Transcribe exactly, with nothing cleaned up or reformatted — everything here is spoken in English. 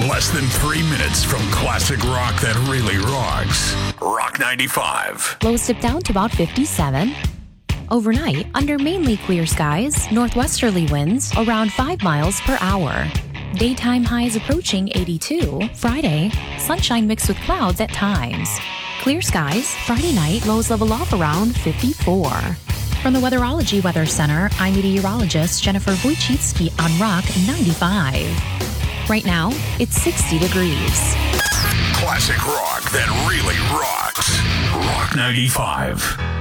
less than three minutes from classic rock that really rocks. Rock ninety-five. Lows dip down to about fifty-seven. Overnight, under mainly clear skies, northwesterly winds around five miles per hour. Daytime highs approaching eighty-two. Friday, sunshine mixed with clouds at times. Clear skies, Friday night, lows level off around fifty-four. From the Weatherology Weather Center, I'm meteorologist Jennifer Wojcicki on Rock ninety-five. Right now, it's sixty degrees. Classic rock that really rocks. Rock ninety-five.